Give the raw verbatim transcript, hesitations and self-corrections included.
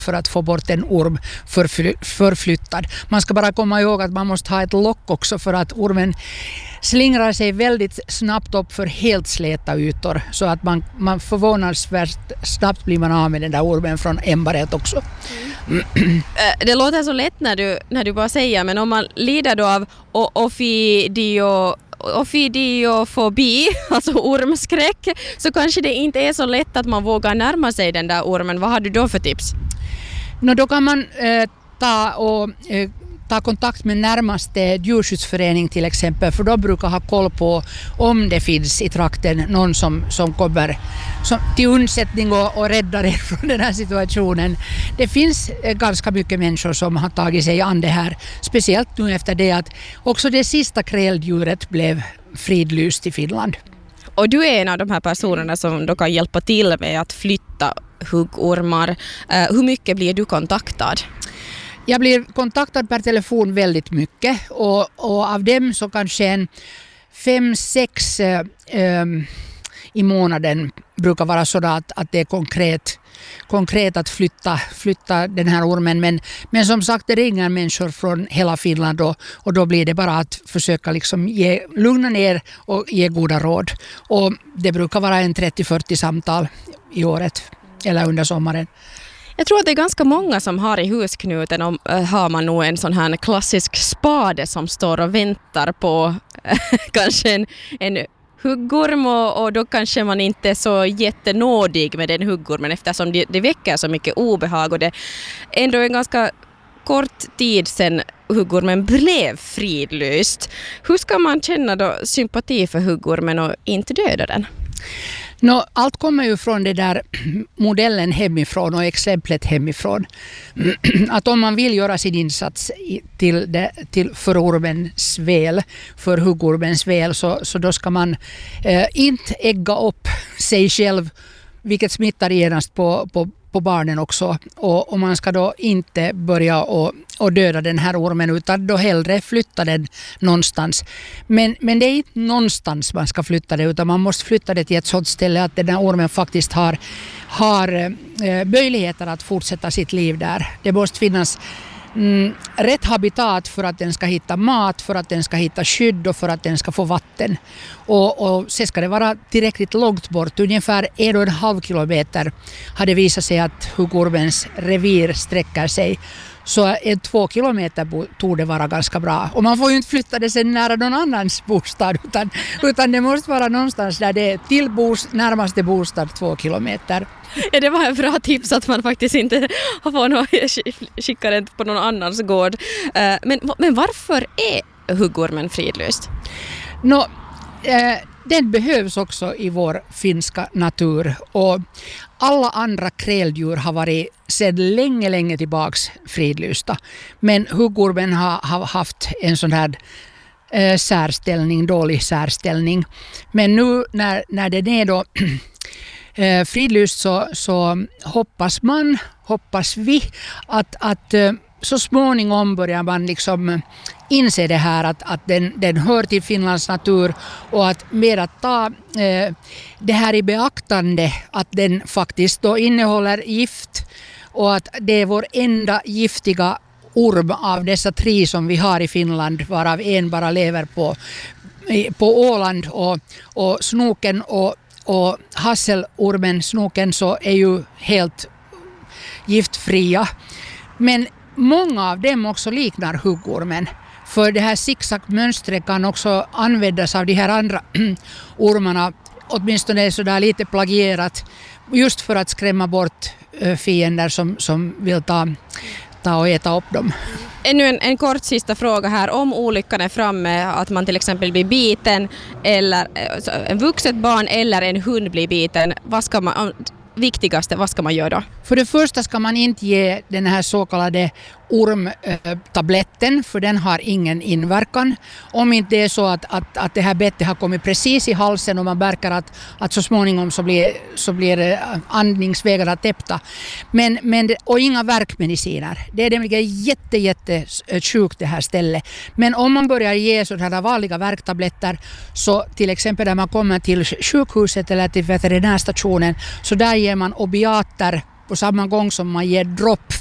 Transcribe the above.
för att få bort en orm förfly- förflyttad. Man ska bara komma ihåg att man måste ha ett lock också för att ormen slingrar sig väldigt snabbt upp för helt släta ytor så att man, man förvånansvärt snabbt blir man av med den där ormen från ämbaret också. Mm. Det låter så lätt när du, när du bara säger, men om man lider då av ofidio Ofidiofobi, alltså ormskräck, så kanske det inte är så lätt att man vågar närma sig den där ormen. Vad har du då för tips? No, då kan man eh, ta, och, eh, ta kontakt med närmaste djurskyddsförening till exempel, för då brukar ha koll på om det finns i trakten någon som, som kommer som, till undsättning och, och räddar er från den här situationen. Det finns eh, ganska mycket människor som har tagit sig an det här, speciellt nu efter det att också det sista kräldjuret blev fridlyst i Finland. Och du är en av de här personerna som då kan hjälpa till med att flytta huggormar. Uh, hur mycket blir du kontaktad? Jag blir kontaktad per telefon väldigt mycket och, och av dem så kanske en fem, sex eh, eh, i månaden brukar vara så att, att det är konkret, konkret att flytta, flytta den här ormen. Men, men som sagt, det ringer människor från hela Finland och, och då blir det bara att försöka liksom ge, lugna ner och ge goda råd. Och det brukar vara en trettio till fyrtio samtal i året eller under sommaren. Jag tror att det är ganska många som har i husknuten, och äh, har man nog en sån här klassisk spade som står och väntar på äh, kanske en, en huggorm, och, och då kanske man inte är så jättenådig med den huggormen eftersom det, det väcker så mycket obehag, och det är ändå en ganska kort tid sedan huggormen blev fridlyst. Hur ska man känna då sympati för huggormen och inte döda den? No, allt kommer ju från det där modellen hemifrån och exemplet hemifrån. Att om man vill göra sin insats till, det, till för ormens väl, för huggormens väl, så, så då ska man eh, inte ägga upp sig själv, vilket smittar genast på, på, på barnen också. Och, och man ska då inte börja och, och döda den här ormen, utan då hellre flytta den någonstans. Men, men det är inte någonstans man ska flytta det, utan man måste flytta det till ett sådant ställe att den här ormen faktiskt har, har eh, möjligheter att fortsätta sitt liv där. Det måste finnas Mm, rätt habitat för att den ska hitta mat, för att den ska hitta skydd och för att den ska få vatten. Och, och så ska det vara tillräckligt långt bort, ungefär en och en halv kilometer har det visat sig att huggormens revir sträcker sig. Så en två kilometer tog det vara ganska bra. Och man får ju inte flytta det sen nära någon annans bostad, utan, utan det måste vara någonstans där det är till bos, närmaste bostad två kilometer. Ja, det var en bra tips att man faktiskt inte får någon, skicka den på någon annans gård. Men, men varför är huggormen fridlyst? Nå, eh, den behövs också i vår finska natur, och alla andra kräldjur har varit sedan länge, länge tillbaks fridlysta. Men huggormen har, har haft en sån här eh, särställning, dålig särställning. Men nu när, när den är då eh, fridlyst så, så hoppas man, hoppas vi att, att eh, så småningom börjar man liksom inse det här att, att den, den hör till Finlands natur, och att mer att ta eh, det här i beaktande att den faktiskt då innehåller gift, och att det är vår enda giftiga orm av dessa tre som vi har i Finland, varav en bara lever på, på Åland, och, och snoken och, och hasselormen, snoken, så är ju helt giftfria. Men många av dem också liknar huggormen. För det här zigzagmönstret kan också användas av de här andra ormarna, åtminstone sådär lite plagierat, just för att skrämma bort fiender som, som vill ta, ta och äta upp dem. Ännu en, en kort sista fråga här. Om olyckan är framme, att man till exempel blir biten, eller en vuxet barn eller en hund blir biten, vad ska man, viktigaste, vad ska man göra då? För det första ska man inte ge den här så kallade ormtabletten, för den har ingen inverkan. Om inte det är så att, att, att det här bettet har kommit precis i halsen och man märker att, att så småningom så blir, så blir andningsvägarna täppta. Men, men, och inga värkmediciner. Det är nämligen jätte, jätte sjukt det här stället. Men om man börjar ge sådana vanliga värktabletter, så till exempel när man kommer till sjukhuset eller till veterinärstationen, så där ger man opiater på samma gång som man ger dropp